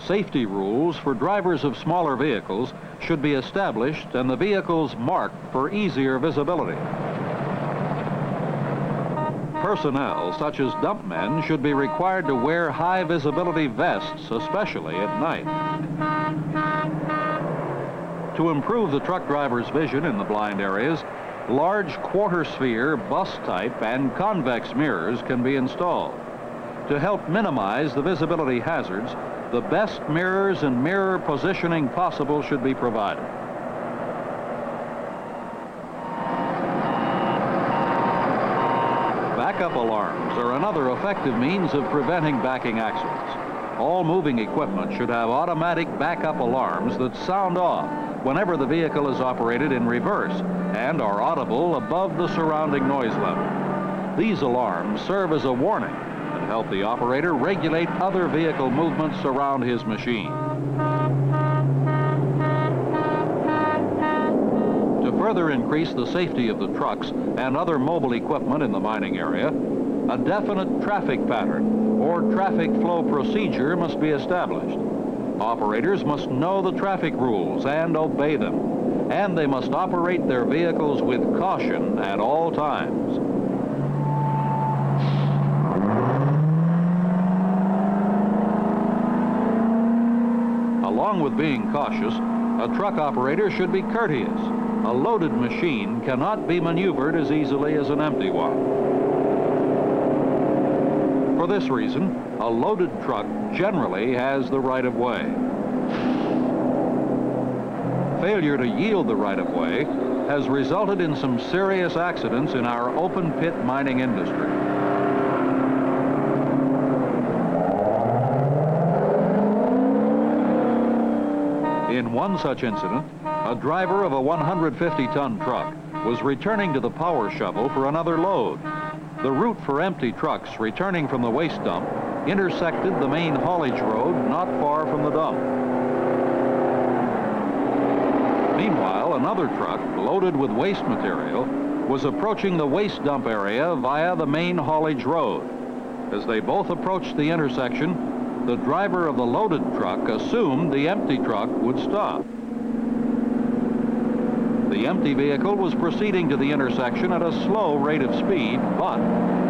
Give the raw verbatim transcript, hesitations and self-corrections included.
Safety rules for drivers of smaller vehicles should be established and the vehicles marked for easier visibility. Personnel, such as dump men, should be required to wear high visibility vests, especially at night. To improve the truck driver's vision in the blind areas, large quarter sphere, bus type, and convex mirrors can be installed. To help minimize the visibility hazards, the best mirrors and mirror positioning possible should be provided. Backup alarms are another effective means of preventing backing accidents. All moving equipment should have automatic backup alarms that sound off whenever the vehicle is operated in reverse and are audible above the surrounding noise level. These alarms serve as a warning and help the operator regulate other vehicle movements around his machine. To further increase the safety of the trucks and other mobile equipment in the mining area, a definite traffic pattern or traffic flow procedure must be established. Operators must know the traffic rules and obey them, and they must operate their vehicles with caution at all times. Along with being cautious, a truck operator should be courteous. A loaded machine cannot be maneuvered as easily as an empty one. For this reason, a loaded truck generally has the right-of-way. Failure to yield the right-of-way has resulted in some serious accidents in our open-pit mining industry. In one such incident, a driver of a one hundred fifty ton truck was returning to the power shovel for another load. The route for empty trucks returning from the waste dump intersected the main haulage road not far from the dump. Meanwhile, another truck loaded with waste material was approaching the waste dump area via the main haulage road. As they both approached the intersection, the driver of the loaded truck assumed the empty truck would stop. The empty vehicle was proceeding to the intersection at a slow rate of speed, but